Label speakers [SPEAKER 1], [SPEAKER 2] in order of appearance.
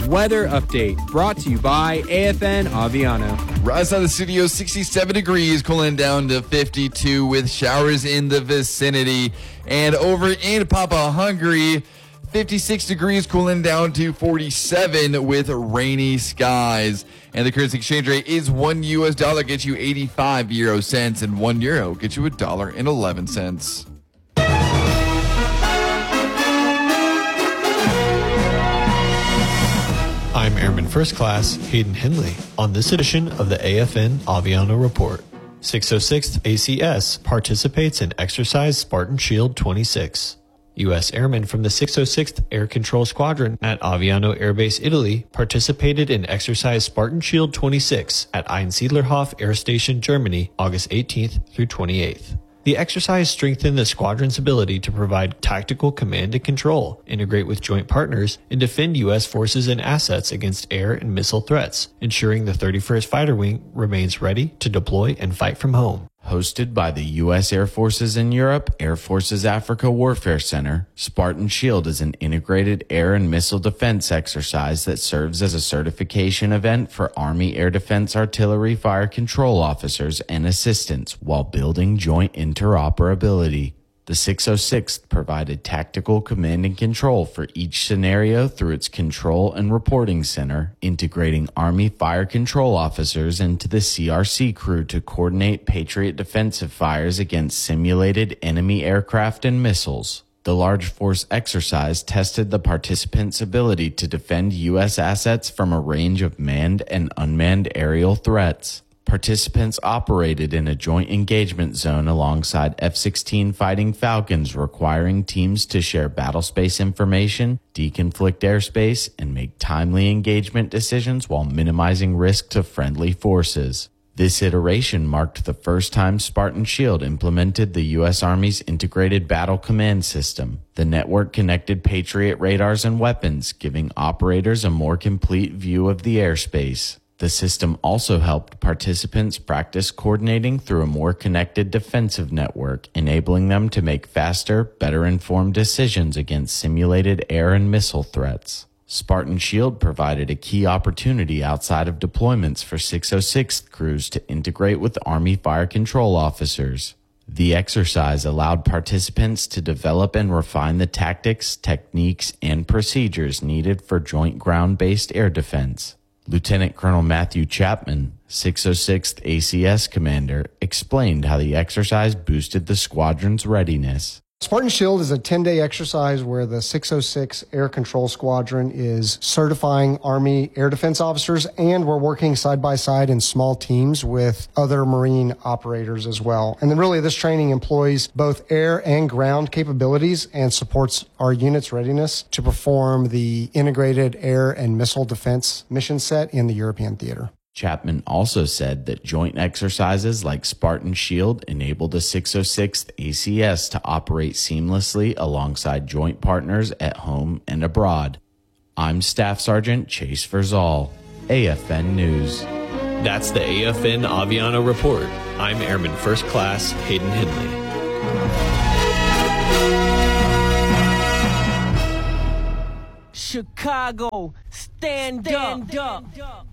[SPEAKER 1] weather update brought to you by AFN Aviano.
[SPEAKER 2] Right outside the studio, 67 degrees, cooling down to 52 with showers in the vicinity. And over in Papa Hungary, 56 degrees, cooling down to 47 with rainy skies. And the currency exchange rate is $1 gets you 85 euro cents, and €1 gets you $1.11.
[SPEAKER 3] I'm Airman First Class Hayden Henley on this edition of the AFN Aviano Report. 606th ACS participates in Exercise Spartan Shield 26. U.S. airmen from the 606th Air Control Squadron at Aviano Air Base, Italy, participated in Exercise Spartan Shield 26 at Einsiedlerhof Air Station, Germany, August 18th through 28th. The exercise strengthened the squadron's ability to provide tactical command and control, integrate with joint partners, and defend U.S. forces and assets against air and missile threats, ensuring the 31st Fighter Wing remains ready to deploy and fight from home.
[SPEAKER 4] Hosted by the U.S. Air Forces in Europe, Air Forces Africa Warfare Center, Spartan Shield is an integrated air and missile defense exercise that serves as a certification event for Army Air Defense Artillery Fire Control officers and assistants while building joint interoperability. The 606th provided tactical command and control for each scenario through its control and reporting center, integrating Army fire control officers into the CRC crew to coordinate Patriot defensive fires against simulated enemy aircraft and missiles. The large force exercise tested the participants' ability to defend U.S. assets from a range of manned and unmanned aerial threats. Participants operated in a joint engagement zone alongside F-16 Fighting Falcons, requiring teams to share battlespace information, deconflict airspace, and make timely engagement decisions while minimizing risk to friendly forces. This iteration marked the first time Spartan Shield implemented the U.S. Army's Integrated Battle Command System. The network connected Patriot radars and weapons, giving operators a more complete view of the airspace. The system also helped participants practice coordinating through a more connected defensive network, enabling them to make faster, better-informed decisions against simulated air and missile threats. Spartan Shield provided a key opportunity outside of deployments for 606th crews to integrate with Army fire control officers. The exercise allowed participants to develop and refine the tactics, techniques, and procedures needed for joint ground-based air defense. Lieutenant Colonel Matthew Chapman, 606th ACS commander, explained how the exercise boosted the squadron's readiness.
[SPEAKER 5] Spartan Shield is a 10-day exercise where the 606 Air Control Squadron is certifying Army air defense officers, and we're working side by side in small teams with other Marine operators as well. And then really this training employs both air and ground capabilities and supports our unit's readiness to perform the integrated air and missile defense mission set in the European theater.
[SPEAKER 4] Chapman also said that joint exercises like Spartan Shield enable the 606th ACS to operate seamlessly alongside joint partners at home and abroad. I'm Staff Sergeant Chase Verzal, AFN News.
[SPEAKER 3] That's the AFN Aviano Report. I'm Airman First Class Hayden Henley.
[SPEAKER 6] Chicago, stand up.